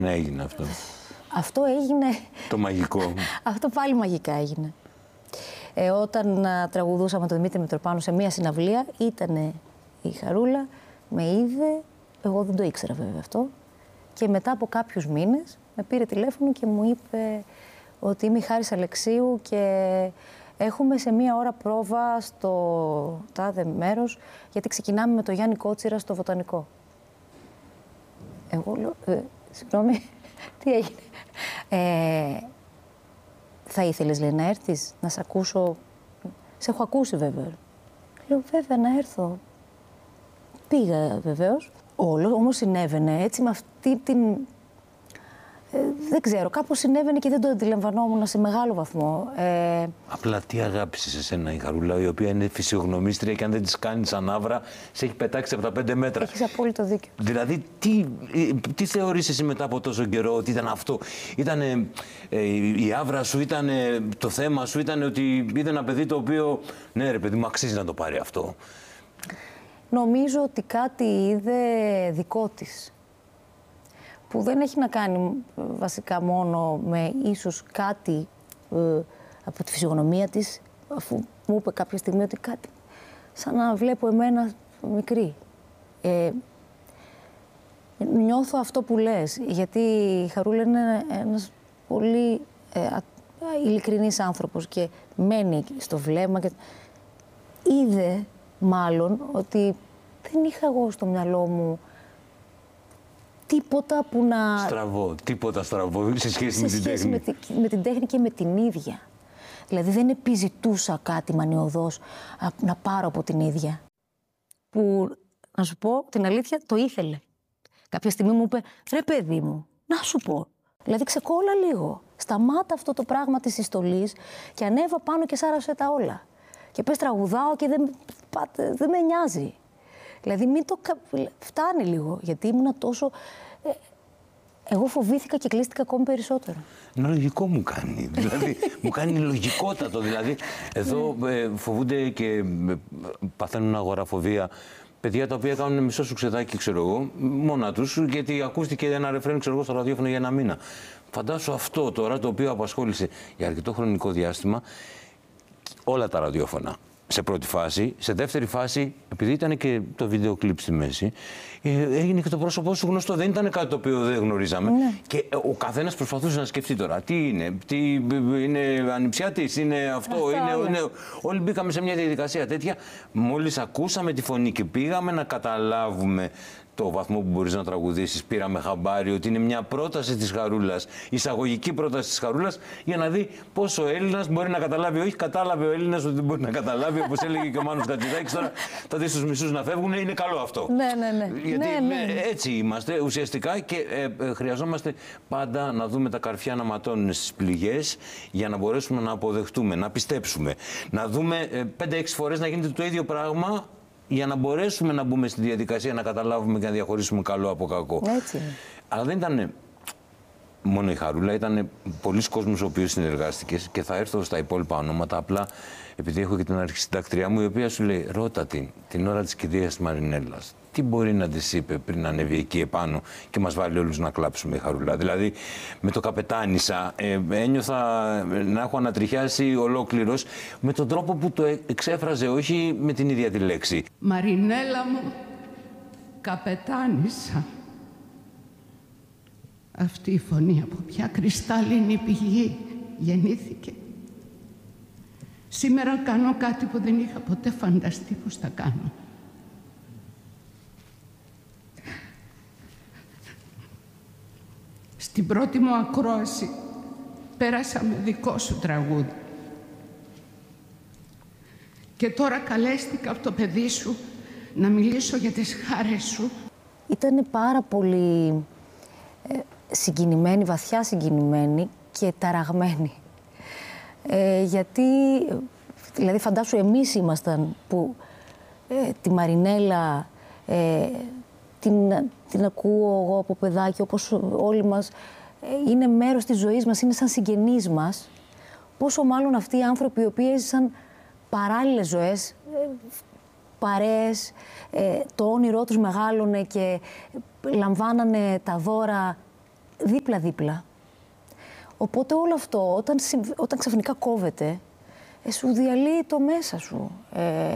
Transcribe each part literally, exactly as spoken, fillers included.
Ναι, έγινε αυτό. Αυτό έγινε... Το μαγικό. Αυτό πάλι μαγικά έγινε. Ε, όταν α, τραγουδούσαμε τον Δημήτρη Μητροπάνο σε μία συναυλία, ήτανε η Χαρούλα, με είδε, εγώ δεν το ήξερα βέβαια αυτό, και μετά από κάποιους μήνες με πήρε τηλέφωνο και μου είπε ότι είμαι η Χάρης Αλεξίου και έχουμε σε μία ώρα πρόβα στο τάδε μέρος, γιατί ξεκινάμε με τον Γιάννη Κότσιρα στο Βοτανικό. Εγώ λέω, ε, συγγνώμη, τι έγινε. Ε, θα ήθελες, λέει, να έρθεις, να σε ακούσω. Σε έχω ακούσει βέβαια. Λέω, βέβαια, να έρθω. Πήγα βεβαίως. Όλο όμως συνέβαινε έτσι με αυτή την... Ε, δεν ξέρω, κάπως συνέβαινε και δεν το αντιλαμβανόμουν σε μεγάλο βαθμό. Ε... Απλά τι αγάπησε εσένα η Χαρούλα, η οποία είναι φυσιογνωμίστρια και αν δεν της κάνεις ανάβρα, σε έχει πετάξει από τα πέντε μέτρα. Έχεις απόλυτο δίκιο. Δηλαδή, τι, τι θεωρείς εσύ μετά από τόσο καιρό ότι ήταν αυτό? Ήταν ε, η άβρα σου, ήταν το θέμα σου, ήταν ότι είδε ένα παιδί το οποίο, ναι ρε παιδί μου, αξίζει να το πάρει αυτό? Νομίζω ότι κάτι είδε δικό της, που δεν έχει να κάνει βασικά μόνο με ίσως κάτι ε, από τη φυσιογνωμία της, αφού μου είπε κάποια στιγμή ότι κάτι σαν να βλέπω εμένα μικρή. Ε, νιώθω αυτό που λες, γιατί η Χαρούλα είναι ένας πολύ ε, ειλικρινής άνθρωπος και μένει στο βλέμμα και είδε μάλλον ότι δεν είχα εγώ στο μυαλό μου τίποτα που να... Στραβό, τίποτα στραβό σε σχέση σε με την σχέση τέχνη. Με, τη, με την τέχνη και με την ίδια. Δηλαδή δεν επιζητούσα κάτι μανιωδώς να πάρω από την ίδια. Που, να σου πω την αλήθεια, το ήθελε. Κάποια στιγμή μου είπε, ρε παιδί μου, να σου πω. Δηλαδή ξεκόλα λίγο. Σταμάτα αυτό το πράγμα της συστολής και ανέβα πάνω και σάρωσε τα όλα. Και πες τραγουδάω και δεν, δεν με νοιάζει. Δηλαδή μην το... Φτάνει λίγο, γιατί ήμουνα τόσο... Ε, εγώ φοβήθηκα και κλείστηκα ακόμη περισσότερο. Είναι λογικό μου κάνει. Δηλαδή, μου κάνει λογικότατο. Δηλαδή, εδώ ε, φοβούνται και ε, παθαίνουν αγοραφοβία παιδιά τα οποία κάνουν μισό σουξεδάκι, ξέρω εγώ, μόνα τους, γιατί ακούστηκε ένα ρεφρέν, ξέρω εγώ, στο ραδιόφωνο για ένα μήνα. Φαντάσου αυτό τώρα, το οποίο απασχόλησε για αρκετό χρονικό διάστημα όλα τα ραδιόφωνα. Σε πρώτη φάση. Σε δεύτερη φάση, επειδή ήταν και το βίντεο κλιπ στη μέση, έγινε και το πρόσωπό σου γνωστό. Δεν ήταν κάτι το οποίο δεν γνωρίζαμε. Ναι. Και ο καθένας προσπαθούσε να σκεφτεί τώρα τι είναι, τι είναι ανιψιάτης, είναι αυτό, αυτό είναι, είναι. Όλοι μπήκαμε σε μια διαδικασία τέτοια. Μόλις ακούσαμε τη φωνή και πήγαμε να καταλάβουμε το βαθμό που μπορείς να τραγουδήσεις, πήραμε χαμπάρι ότι είναι μια πρόταση της Χαρούλας, εισαγωγική πρόταση της Χαρούλας, για να δει πώς ο Έλληνας μπορεί να καταλάβει. Όχι, κατάλαβε ο Έλληνας ότι μπορεί να καταλάβει, όπως έλεγε και ο Μάνος Χατζηδάκης. Τώρα θα δεις τους μισούς να φεύγουν, είναι καλό αυτό. Ναι, ναι, ναι. Γιατί ναι, ναι. έτσι είμαστε ουσιαστικά και ε, ε, χρειαζόμαστε πάντα να δούμε τα καρφιά να ματώνουν στις πληγές για να μπορέσουμε να αποδεχτούμε, να πιστέψουμε. Να δούμε πέντε έξι φορές να γίνεται το ίδιο πράγμα, για να μπορέσουμε να μπούμε στη διαδικασία να καταλάβουμε και να διαχωρίσουμε καλό από κακό. Έτσι. Αλλά δεν ήταν μόνο η Χαρούλα, ήταν πολλοί κόσμος ο οποίος συνεργάστηκε και θα έρθω στα υπόλοιπα ονόματα. Απλά επειδή έχω και την αρχισυντάκτριά μου, η οποία σου λέει: ρώτα την, την ώρα της κηδείας Μαρινέλλας, τι μπορεί να της είπε πριν ανέβει εκεί επάνω και μας βάλει όλους να κλάψουμε, η Χαρούλα? Δηλαδή, με το καπετάνισα, ε, ένιωθα να έχω ανατριχιάσει ολόκληρος με τον τρόπο που το εξέφραζε, όχι με την ίδια τη λέξη. Μαρινέλα μου, καπετάνισα. Αυτή η φωνή από ποια κρυστάλλινη πηγή γεννήθηκε? Σήμερα κάνω κάτι που δεν είχα ποτέ φανταστεί πως θα κάνω. Στην πρώτη μου ακρόαση πέρασα με δικό σου τραγούδι. Και τώρα καλέστηκα από το παιδί σου να μιλήσω για τις χάρες σου. Ήταν πάρα πολύ ε, συγκινημένη, βαθιά συγκινημένη και ταραγμένη. Ε, γιατί, δηλαδή φαντάσου εμείς ήμασταν που ε, τη Μαρινέλα ε, την, την ακούω εγώ από παιδάκι, όπως όλοι μας, ε, είναι μέρος της ζωής μας, είναι σαν συγγενείς μας. Πόσο μάλλον αυτοί οι άνθρωποι οι οποίοι έζησαν παράλληλες ζωές, ε, παρέες, ε, το όνειρό τους μεγάλωνε και λαμβάνανε τα δώρα δίπλα-δίπλα. Οπότε όλο αυτό, όταν, όταν ξαφνικά κόβεται, ε, σου διαλύει το μέσα σου. Ε,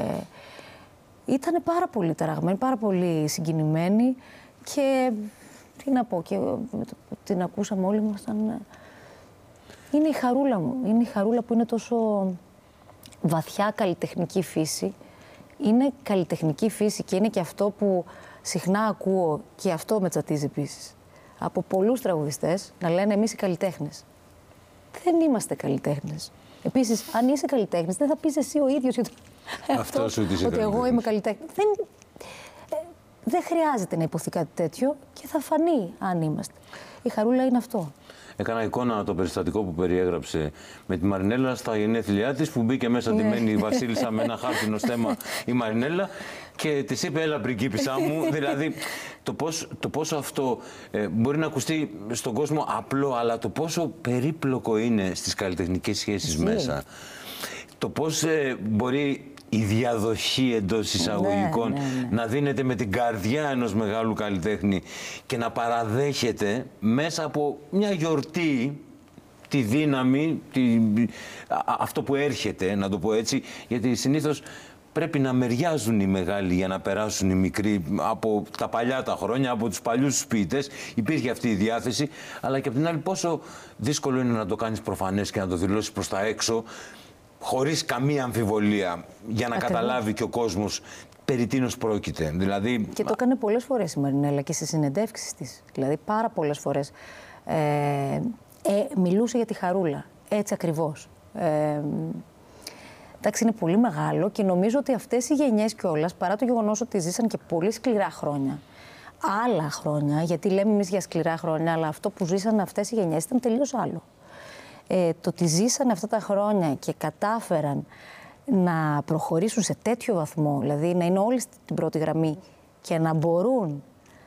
ήτανε πάρα πολύ ταραγμένη, πάρα πολύ συγκινημένη και τι να πω, και την ακούσαμε όλοι μας, ήταν... Είναι η χαρούλα μου, είναι η χαρούλα που είναι τόσο βαθιά καλλιτεχνική φύση. Είναι καλλιτεχνική φύση και είναι και αυτό που συχνά ακούω, και αυτό με τσατίζει επίσης, από πολλούς τραγουδιστές να λένε εμείς οι καλλιτέχνες. Δεν είμαστε καλλιτέχνες. Επίσης, αν είσαι καλλιτέχνης, δεν θα πεις εσύ ο ίδιος αυτό σου ότι, ότι εγώ είμαι καλλιτέχνης. Δεν, ε, δεν χρειάζεται να υποθεί κάτι τέτοιο και θα φανεί αν είμαστε. Η χαρούλα είναι αυτό. Έκανα εικόνα το περιστατικό που περιέγραψε με τη Μαρινέλα στα γενέθλιά της, που μπήκε μέσα Ναι. ντυμένη η Βασίλισσα με ένα χάρτινο στέμμα η Μαρινέλα και της είπε έλα πριγκίπισσά μου. Δηλαδή το, πώς, το πόσο αυτό ε, μπορεί να ακουστεί στον κόσμο απλό, αλλά το πόσο περίπλοκο είναι στις καλλιτεχνικές σχέσεις μέσα. Το πώς ε, μπορεί η διαδοχή εντός εισαγωγικών ναι, ναι, ναι. να δίνεται με την καρδιά ενός μεγάλου καλλιτέχνη και να παραδέχεται μέσα από μια γιορτή τη δύναμη, τη, α, αυτό που έρχεται, να το πω έτσι, γιατί συνήθως πρέπει να μεριάζουν οι μεγάλοι για να περάσουν οι μικροί. Από τα παλιά τα χρόνια, από τους παλιούς ποιητές υπήρχε αυτή η διάθεση, αλλά και από την άλλη πόσο δύσκολο είναι να το κάνεις προφανές και να το δηλώσεις προς τα έξω, χωρίς καμία αμφιβολία, για να Ακριβώς. καταλάβει και ο κόσμος περί τίνος πρόκειται. Δηλαδή... Και το έκανε πολλές φορές η Μαρινέλα και στις συνεντεύξεις της. Δηλαδή πάρα πολλές φορές ε, ε, μιλούσε για τη χαρούλα. Έτσι ακριβώς. Ε, εντάξει, είναι πολύ μεγάλο και νομίζω ότι αυτές οι γενιές κιόλας, παρά το γεγονός ότι ζήσαν και πολύ σκληρά χρόνια, άλλα χρόνια, γιατί λέμε εμείς για σκληρά χρόνια, αλλά αυτό που ζήσαν αυτές οι γενιές ήταν τελείως άλλο. Ε, το ότι ζήσανε αυτά τα χρόνια και κατάφεραν να προχωρήσουν σε τέτοιο βαθμό, δηλαδή να είναι όλοι στην πρώτη γραμμή και να μπορούν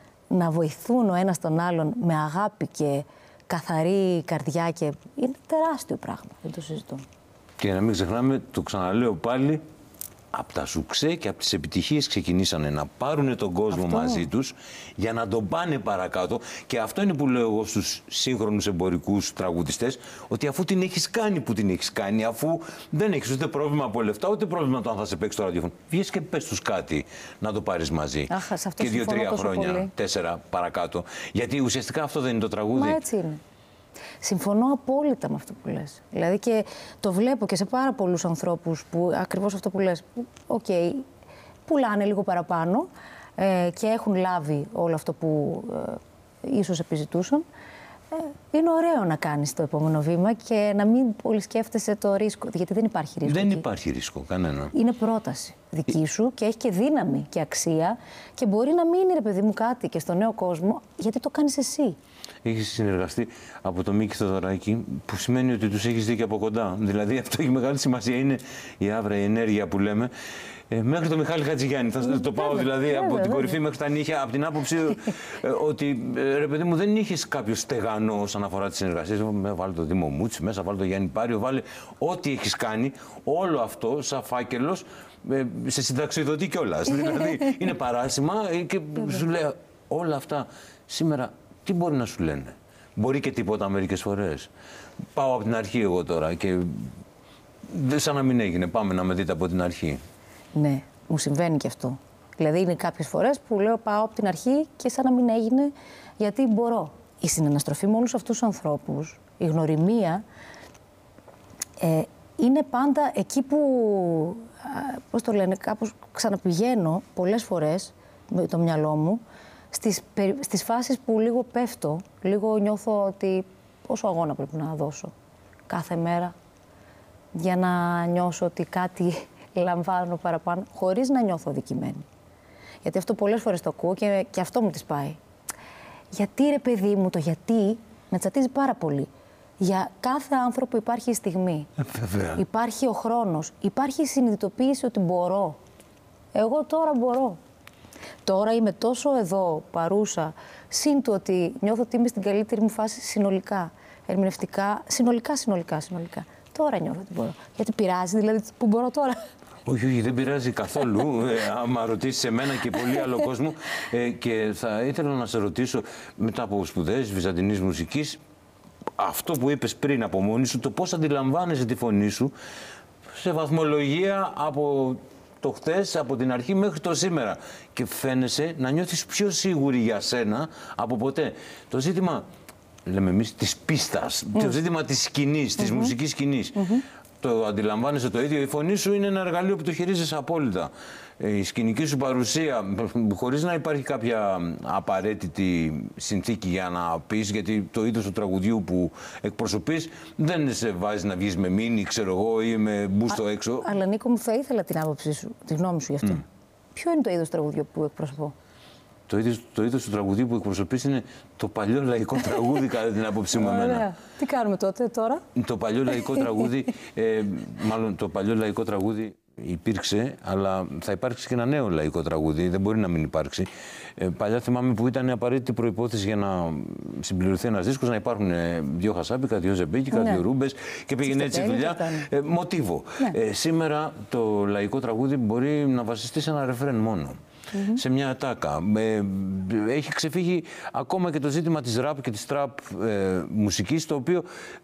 να βοηθούν ο ένας τον άλλον με αγάπη και καθαρή καρδιά, και είναι τεράστιο πράγμα, δεν το συζητώ. Και να μην ξεχνάμε, το ξαναλέω πάλι, από τα σουξέ και από τις επιτυχίες ξεκινήσανε να πάρουν τον κόσμο Αυτό. μαζί τους για να τον πάνε παρακάτω. Και αυτό είναι που λέω εγώ στους σύγχρονους εμπορικούς τραγουδιστές, ότι αφού την έχεις κάνει που την έχεις κάνει, αφού δεν έχεις ούτε πρόβλημα από λεφτά, ούτε πρόβλημα το αν θα σε παίξει το ραδιόφωνο, βγες και πες τους κάτι να το πάρεις μαζί. Αχ, σε αυτό και δύο-τρία χρόνια, πολύ. τέσσερα παρακάτω. Γιατί ουσιαστικά αυτό δεν είναι το τραγούδι. Μα έτσι είναι. Συμφωνώ απόλυτα με αυτό που λες. Δηλαδή και το βλέπω και σε πάρα πολλούς ανθρώπους που ακριβώς αυτό που λες, οκ, okay, πουλάνε λίγο παραπάνω ε, και έχουν λάβει όλο αυτό που ε, ίσως επιζητούσαν. Ε, είναι ωραίο να κάνεις το επόμενο βήμα και να μην πολύ σκέφτεσαι το ρίσκο, γιατί δεν υπάρχει ρίσκο. Δεν εκεί. υπάρχει ρίσκο, κανένα. Είναι πρόταση δική σου και έχει και δύναμη και αξία και μπορεί να μείνει, ρε παιδί μου, κάτι και στο νέο κόσμο, γιατί το κάνεις εσύ. Έχεις συνεργαστεί από το Μίκη Θοδωράκη, που σημαίνει ότι τους έχεις δει και από κοντά. Δηλαδή αυτό έχει μεγάλη σημασία, είναι η άβρα, η ενέργεια που λέμε. Ε, μέχρι το Μιχάλη Χατζηγιάννη, θα το πάω δηλαδή βέβαια, από την κορυφή μέχρι τα νύχια, από την άποψη ε, ότι ε, ρε παιδί μου δεν είχες κάποιο στεγανό όσον αφορά τις συνεργασίες. Βάλε το Δήμο Μούτσι μέσα, βάλε το Γιάννη Πάριο, βάλε ό,τι έχεις κάνει, όλο αυτό σαν φάκελος, ε, σε συνταξιδοτεί κιόλας. Δηλαδή είναι παράσημα και σου λέει όλα αυτά σήμερα. Τι μπορεί να σου λένε? Μπορεί και τίποτα μερικές φορές. Πάω από την αρχή εγώ τώρα και σαν να μην έγινε. Πάμε να με δείτε από την αρχή. Ναι, μου συμβαίνει και αυτό. Δηλαδή είναι κάποιες φορές που λέω πάω από την αρχή και σαν να μην έγινε, γιατί μπορώ. Η συναναστροφή με όλους αυτούς τους ανθρώπους, η γνωριμία, ε, είναι πάντα εκεί που, α, πώς το λένε, κάπως ξαναπηγαίνω πολλές φορές με το μυαλό μου, Στις, στις φάσεις που λίγο πέφτω, λίγο νιώθω ότι πόσο αγώνα πρέπει να δώσω κάθε μέρα για να νιώσω ότι κάτι λαμβάνω παραπάνω, χωρίς να νιώθω αδικημένη. Γιατί αυτό πολλές φορές το ακούω και, και αυτό μου τις πάει. Γιατί ρε παιδί μου, το γιατί με τσατίζει πάρα πολύ. Για κάθε άνθρωπο υπάρχει η στιγμή. Βέβαια. Υπάρχει ο χρόνος. Υπάρχει η συνειδητοποίηση ότι μπορώ. Εγώ τώρα μπορώ. Τώρα είμαι τόσο εδώ, παρούσα, συν του ότι νιώθω ότι είμαι στην καλύτερη μου φάση συνολικά, ερμηνευτικά, συνολικά, συνολικά, συνολικά. Τώρα νιώθω ότι μπορώ. Γιατί πειράζει, δηλαδή, που μπορώ τώρα. Όχι, όχι, δεν πειράζει καθόλου. ε, άμα ρωτήσεις εμένα και πολύ άλλο κόσμο. Ε, και θα ήθελα να σε ρωτήσω, μετά από σπουδές βυζαντινής μουσικής, αυτό που είπες πριν από μόνη σου, το πώς αντιλαμβάνεσαι τη φωνή σου σε βαθμολογία από το χθες, από την αρχή μέχρι το σήμερα. Και φαίνεσαι να νιώθεις πιο σίγουρη για σένα από ποτέ. Το ζήτημα, λέμε εμείς, της πίστας, mm. το ζήτημα της σκηνής, της mm-hmm. μουσικής σκηνής. Mm-hmm. Το αντιλαμβάνεσαι το ίδιο. Η φωνή σου είναι ένα εργαλείο που το χειρίζεσαι απόλυτα. Η σκηνική σου παρουσία, χωρίς να υπάρχει κάποια απαραίτητη συνθήκη για να πεις, γιατί το είδος του τραγουδιού που εκπροσωπείς δεν σε βάζει να βγεις με μίνι, ξέρω εγώ, ή με μπούστο Α, έξω. Αλλά Νίκο μου, θα ήθελα την άποψή σου, τη γνώμη σου γι' αυτό. Mm. Ποιο είναι το είδος τραγουδιού που εκπροσωπώ? Το είδος, το είδος του τραγουδιού που εκπροσωπείς είναι το παλιό λαϊκό τραγούδι, κατά την άποψή μου εμένα. Τι κάνουμε τότε, τώρα? Το παλιό λαϊκό τραγούδι, ε, μάλλον το παλιό λαϊκό τραγούδι υπήρξε, αλλά θα υπάρξει και ένα νέο λαϊκό τραγούδι, δεν μπορεί να μην υπάρξει. Ε, παλιά θυμάμαι που ήταν απαραίτητη προϋπόθεση για να συμπληρωθεί ένας δίσκος, να υπάρχουν ε, δύο χασάπικα, δύο ζεμπίκικα, ναι. δύο ρούμπες και πήγαινε έτσι η δουλειά. Ε, μοτίβο. Ναι. Ε, σήμερα το λαϊκό τραγούδι μπορεί να βασιστεί σε ένα ρεφρέν μόνο. Mm-hmm. Σε μια ατάκα. Ε, έχει ξεφύγει ακόμα και το ζήτημα της ραπ και της τραπ ε, μουσικής, το οποίο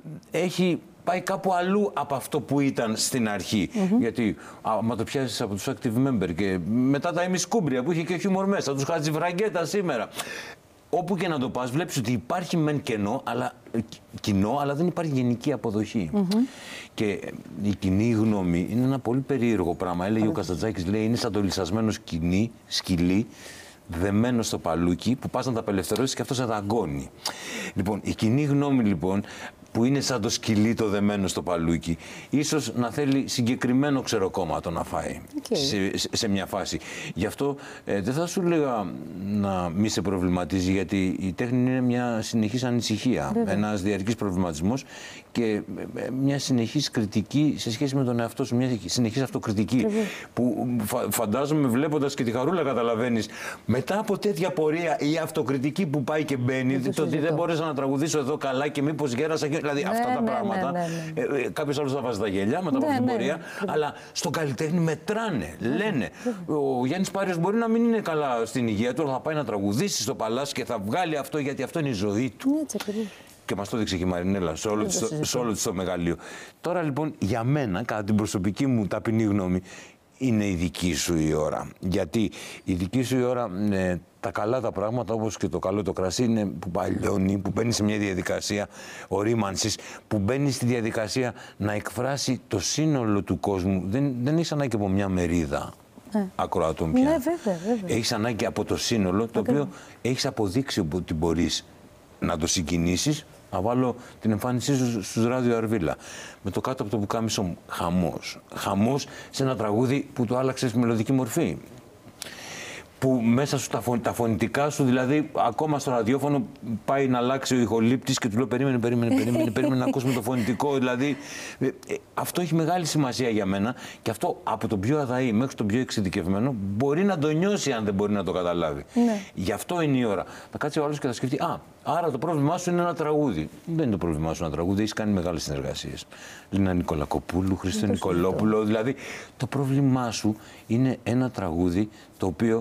έχει πάει κάπου αλλού από αυτό που ήταν στην αρχή. Mm-hmm. Γιατί άμα το πιάσεις από τους active member και μετά τα ημισκούμπρια που είχε και χιούμορ μέσα, τους Χατζιβραγκέτα σήμερα, όπου και να το πας, βλέπεις ότι υπάρχει μεν κενό, αλλά, κοινό, αλλά δεν υπάρχει γενική αποδοχή. Mm-hmm. Και η κοινή γνώμη είναι ένα πολύ περίεργο πράγμα. Έλεγε mm-hmm. ο Καστατζάκης, λέει, είναι σαν το λυσασμένο σκηνή, σκυλί, δεμένο στο παλούκι, που πας να τα απελευθερώσεις και αυτό σε δαγκώνει. Λοιπόν, η κοινή γνώμη, λοιπόν, που είναι σαν το σκυλί το δεμένο στο παλούκι, ίσως να θέλει συγκεκριμένο ξεροκόμματο να φάει okay. σε, σε, σε μια φάση. Γι' αυτό ε, δεν θα σου λέγα να μη σε προβληματίζει, γιατί η τέχνη είναι μια συνεχής ανησυχία, Βέβαια. ένας διαρκής προβληματισμός και ε, μια συνεχής κριτική σε σχέση με τον εαυτό σου, μια συνεχής αυτοκριτική. Βέβαια. Που φα, φαντάζομαι, βλέποντας και τη Χαρούλα, καταλαβαίνεις, μετά από τέτοια πορεία η αυτοκριτική που πάει και μπαίνει, το ότι δεν μπόρεσα να τραγουδήσω εδώ καλά και μήπως γέρασα. Δηλαδή ναι, αυτά τα ναι, πράγματα. Ναι, ναι, ναι. Ε, κάποιος άλλος θα βάζει τα γέλια μετά από ναι, αυτήν την ναι, πορεία. Ναι, ναι. Αλλά στον καλλιτέχνη μετράνε, ναι, λένε. Ναι. Ο Γιάννης Πάριος μπορεί να μην είναι καλά στην υγεία του, αλλά θα πάει να τραγουδήσει στο παλάσι και θα βγάλει αυτό, γιατί αυτό είναι η ζωή του. Ναι, έτσι, και μας το έδειξε και η Μαρινέλα σε όλο, το, σε όλο της το μεγαλείο. Τώρα λοιπόν, για μένα, κατά την προσωπική μου ταπεινή γνώμη, είναι η δική σου η ώρα. Γιατί η δική σου η ώρα, ε, τα καλά τα πράγματα, όπως και το καλό το κρασί, είναι που παλιώνει, που μπαίνει σε μια διαδικασία ορίμανσης, που μπαίνει στη διαδικασία να εκφράσει το σύνολο του κόσμου. Δεν, δεν έχεις ανάγκη από μια μερίδα ναι. ακροατών πια. Ναι, βέβαια, βέβαια. Έχεις ανάγκη από το σύνολο, το οποίο έχεις αποδείξει ότι μπορείς να το συγκινήσεις. Να βάλω την εμφάνισή σου στους Ράδιο Αρβίλα. Με το κάτω από το πουκάμισο μου. Χαμός. Χαμός σε ένα τραγούδι που το άλλαξες μελωδική μορφή. Που μέσα σου τα, φων, τα φωνητικά σου, δηλαδή ακόμα στο ραδιόφωνο πάει να αλλάξει ο ηχολήπτης και του λέω περίμενε, περίμενε, περίμενε, περίμενε να ακούσουμε το φωνητικό. Δηλαδή ε, ε, αυτό έχει μεγάλη σημασία για μένα και αυτό από τον πιο αδαή μέχρι τον πιο εξειδικευμένο μπορεί να το νιώσει αν δεν μπορεί να το καταλάβει. Ναι. Γι' αυτό είναι η ώρα. Θα κάτσει ο άλλος και θα σκεφτεί, α, άρα το πρόβλημά σου είναι ένα τραγούδι. Δεν είναι το πρόβλημά σου ένα τραγούδι, έχεις κάνει μεγάλες συνεργασίες. Λίνα Νικολακοπούλου, Χρήστο Νικολόπουλο. Δηλαδή το πρόβλημά σου είναι ένα τραγούδι το οποίο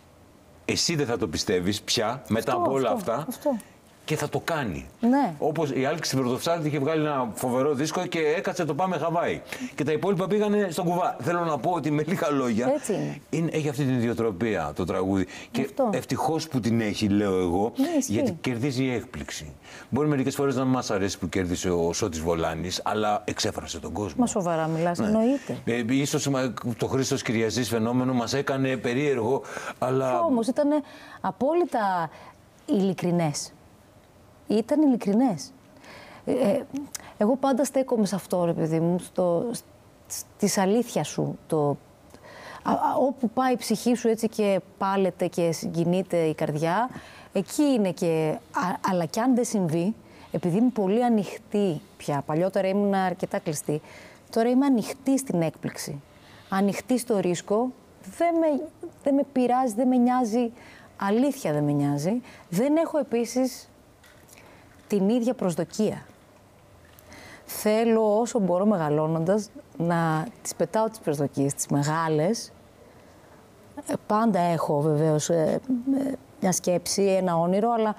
εσύ δεν θα το πιστεύεις πια μετά αυτό, από όλα αυτό, αυτά αυτό. Και θα το κάνει. Ναι. Όπως η Άλκη στην Πρωτοψάλτη είχε βγάλει ένα φοβερό δίσκο και έκατσε το Πάμε Χαβάη. Και τα υπόλοιπα πήγανε στον κουβά. Θέλω να πω ότι με λίγα λόγια είναι. Είναι, έχει αυτή την ιδιοτροπία το τραγούδι. Και ευτυχώς που την έχει, λέω εγώ, ναι, γιατί κερδίζει η έκπληξη. Μπορεί μερικές φορές να μας αρέσει που κέρδισε ο Σώτης Βολάνης, αλλά εξέφρασε τον κόσμο. Μα σοβαρά μιλάς, ναι. εννοείται. Ε, ίσως το Χρήστος Κυριαζής φαινόμενο μας έκανε περίεργο, αλλά. Όμως ήταν απόλυτα ειλικρινές. Ήταν ειλικρινές. Ε, εγώ πάντα στέκομαι σε αυτό, ρε παιδί μου, στο, της αλήθειας σου. Το, α, α, όπου πάει η ψυχή σου έτσι και πάλεται και συγκινείται η καρδιά, εκεί είναι και... Α, αλλά κι αν δεν συμβεί, επειδή είμαι πολύ ανοιχτή πια, παλιότερα ήμουν αρκετά κλειστή, τώρα είμαι ανοιχτή στην έκπληξη. Ανοιχτή στο ρίσκο, δεν με, δεν με πειράζει, δεν με νοιάζει, αλήθεια δεν με νοιάζει. Δεν έχω επίσης την ίδια προσδοκία. θέλω όσο μπορώ μεγαλώνοντας να τις πετάω τις προσδοκίες, τις μεγάλες. Ε, πάντα έχω βεβαίως ε, ε, μια σκέψη, ένα όνειρο, αλλά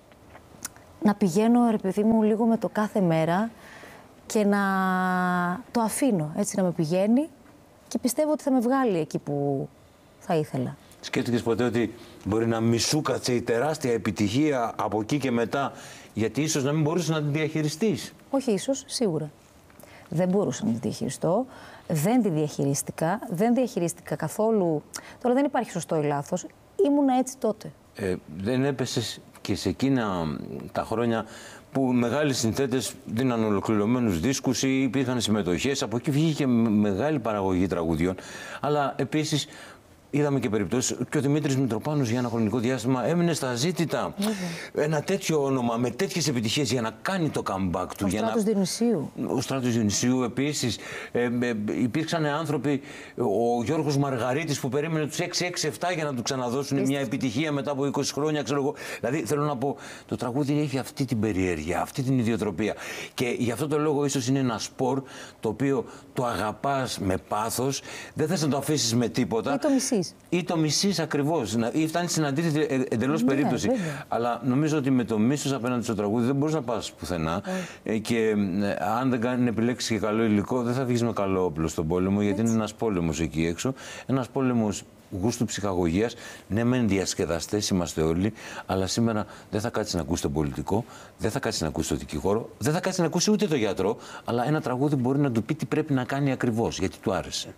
να πηγαίνω, ρε παιδί μου, λίγο με το κάθε μέρα και να το αφήνω, έτσι, να με πηγαίνει και πιστεύω ότι θα με βγάλει εκεί που θα ήθελα. Σκέφτηκες ποτέ ότι μπορεί να μη σου κάτσε η τεράστια επιτυχία από εκεί και μετά, γιατί ίσως να μην μπορούσες να την διαχειριστείς? Όχι ίσως, σίγουρα. Δεν μπορούσα να τη διαχειριστώ, δεν τη διαχειρίστηκα, δεν διαχειρίστηκα καθόλου. Τώρα δεν υπάρχει σωστό ή λάθος, ήμουνα έτσι τότε. Ε, δεν έπεσες και σε εκείνα τα χρόνια που μεγάλοι συνθέτες δίναν ολοκληρωμένους δίσκους ή υπήρχαν συμμετοχές, από εκεί βγήκε μεγάλη παραγωγή τραγουδιών, αλλά επίσης είδαμε και περιπτώσεις και ο Δημήτρης Μητροπάνος για ένα χρονικό διάστημα έμεινε στα ζήτητα. Mm-hmm. Ένα τέτοιο όνομα με τέτοιες επιτυχίες για να κάνει το comeback του. Ο Στράτος να... Διονυσίου. Ο Στράτος Διονυσίου επίσης. Ε, ε, υπήρξαν άνθρωποι, ο Γιώργος Μαργαρίτης που περίμενε τους έξι έξι επτά για να του ξαναδώσουν Είστε. μια επιτυχία μετά από είκοσι χρόνια, ξέρω εγώ. Δηλαδή θέλω να πω, το τραγούδι έχει αυτή την περιέργεια, αυτή την ιδιοτροπία. Και γι' αυτό το λόγο ίσως είναι ένα σπορ το οποίο το αγαπάς με πάθος, δεν θες να το αφήσεις με τίποτα. Ή το μισείς. Ή το μισείς ακριβώς, ή φτάνει στην αντίθετη εντελώς ναι, περίπτωση. Βέβαια. Αλλά νομίζω ότι με το μίσος απέναντι στο τραγούδι δεν μπορείς να πας πουθενά. Ε. Και ε, αν δεν κάνει επιλέξεις και καλό υλικό, δεν θα βγεις με καλό όπλο στον πόλεμο, γιατί είναι ένας πόλεμος εκεί έξω. Ένας πόλεμος γούστου ψυχαγωγίας. Ναι, μεν διασκεδαστές είμαστε όλοι, αλλά σήμερα δεν θα κάτσεις να ακούσει τον πολιτικό, δεν θα κάτσεις να ακούσει τον δικηγόρο, δεν θα κάτσεις να ακούσει ούτε τον γιατρό, αλλά ένα τραγούδι μπορεί να του πει τι πρέπει να κάνει ακριβώς, γιατί του άρεσε.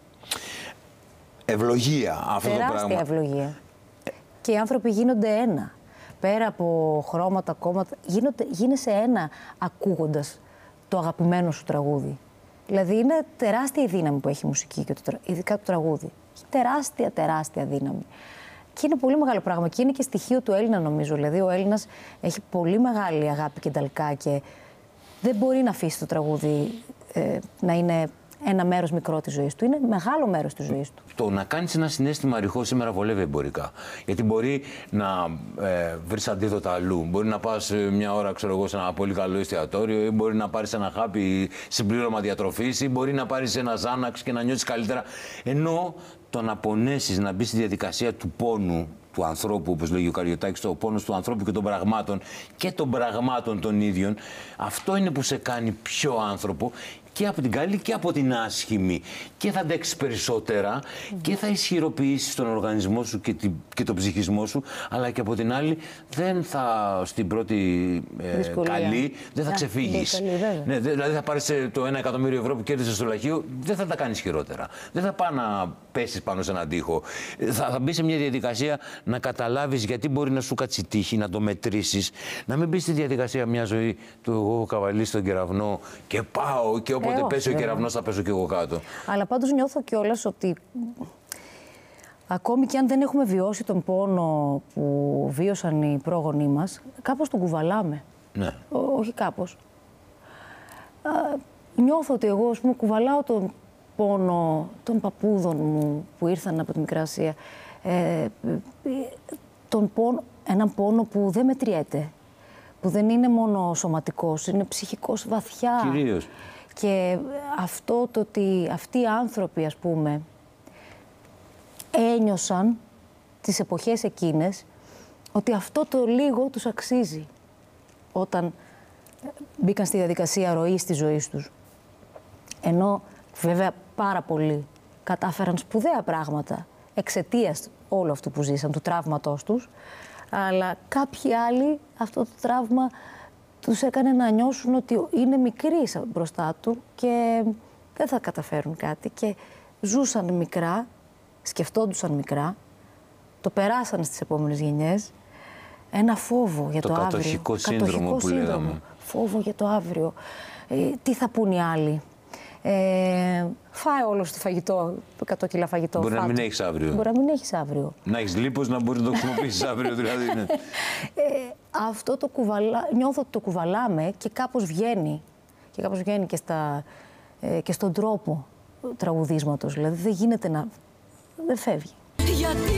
Ευλογία αυτό τεράστια το πράγμα. Ευλογία. Και οι άνθρωποι γίνονται ένα. Πέρα από χρώματα, κόμματα, γίνονται, γίνεσαι ένα ακούγοντας το αγαπημένο σου τραγούδι. Δηλαδή είναι τεράστια η δύναμη που έχει η μουσική και το, ειδικά το τραγούδι. Έχει τεράστια, τεράστια δύναμη. Και είναι πολύ μεγάλο πράγμα. Και είναι και στοιχείο του Έλληνα, νομίζω. Δηλαδή ο Έλληνας έχει πολύ μεγάλη αγάπη και ταλκά και δεν μπορεί να αφήσει το τραγούδι ε, να είναι ένα μέρος μικρό της ζωής του. Είναι μεγάλο μέρος της ζωής του. Το να κάνεις ένα συναίσθημα ρηχό σήμερα βολεύει εμπορικά. Γιατί μπορεί να ε, βρεις αντίδοτα αλλού. Μπορεί να πας μια ώρα, ξέρω εγώ, σε ένα πολύ καλό εστιατόριο, ή μπορεί να πάρεις ένα χάπι συμπλήρωμα διατροφής, ή μπορεί να πάρεις ένα Ζάναξ και να νιώσεις καλύτερα. Ενώ το να πονέσεις, να μπει στη διαδικασία του πόνου του ανθρώπου, όπως λέγει ο Καριωτάκης, το πόνος του ανθρώπου και των πραγμάτων και των πραγμάτων των ίδιων, αυτό είναι που σε κάνει πιο άνθρωπο. Και από την καλή και από την άσχημη. Και θα αντέξεις περισσότερα mm. και θα ισχυροποιήσεις τον οργανισμό σου και, τη, και τον ψυχισμό σου, αλλά και από την άλλη δεν θα στην πρώτη ε, καλή δεν θα yeah, ξεφύγεις. Ναι, δηλαδή θα πάρεις το ένα εκατομμύριο ευρώ που κέρδισες στο λαχείο, δεν θα τα κάνεις χειρότερα. Δεν θα πάει να πέσεις πάνω σε έναν τοίχο. Θα, θα μπει σε μια διαδικασία να καταλάβεις γιατί μπορεί να σου κάτσει τύχη, να το μετρήσεις. Να μην μπεις στη διαδικασία μια ζωή του εγώ έχω καβαλήσει στον κεραυνό και πάω και όποτε ε, πέσει ο κεραυνός θα πέσω κι εγώ κάτω. Αλλά πάντως νιώθω κιόλας ότι ακόμη και αν δεν έχουμε βιώσει τον πόνο που βίωσαν οι πρόγονοί μας, κάπως τον κουβαλάμε. Ναι. Ό, όχι κάπως. Α, νιώθω ότι εγώ, ας πούμε, κουβαλάω τον πόνο των παππούδων μου που ήρθαν από τη Μικρά Ασία. Ε, τον πόνο, έναν πόνο που δεν μετριέται. Που δεν είναι μόνο σωματικός, είναι ψυχικός βαθιά. Κυρίως. Και αυτό το ότι αυτοί οι άνθρωποι, ας πούμε, ένιωσαν τις εποχές εκείνες ότι αυτό το λίγο τους αξίζει όταν μπήκαν στη διαδικασία ροής της ζωής τους. Ενώ βέβαια πάρα πολλοί κατάφεραν σπουδαία πράγματα εξαιτίας όλου αυτού που ζήσαν, του τραύματός τους, αλλά κάποιοι άλλοι αυτό το τραύμα τους έκανε να νιώσουν ότι είναι μικροί μπροστά του και δεν θα καταφέρουν κάτι και ζούσαν μικρά, σκεφτόντουσαν μικρά, το περάσαν στις επόμενες γενιές, ένα φόβο για το, το αύριο. Το κατοχικό σύνδρομο που σύνδρομο, λέγαμε. Φόβο για το αύριο. Ε, τι θα πούν οι άλλοι. Ε, φάε όλο το φαγητό, εκατό κιλά φαγητό. Μπορεί φάτο. να μην έχεις αύριο. Μπορεί να μην έχεις αύριο. Να έχεις λίπος να μπορείς να το χρησιμοποιήσεις αύριο, δηλαδή. Ναι. Ε, αυτό το κουβαλά, νιώθω ότι το κουβαλάμε και κάπως βγαίνει. Και κάπως βγαίνει και, στα, ε, και στον τρόπο τραγουδίσματος. Δηλαδή δεν γίνεται να... δεν φεύγει. Γιατί...